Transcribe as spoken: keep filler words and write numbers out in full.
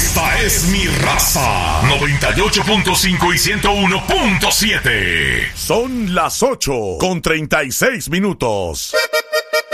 Esta es mi raza. noventa y ocho punto cinco y ciento uno punto siete. Son las ocho con treinta y seis minutos.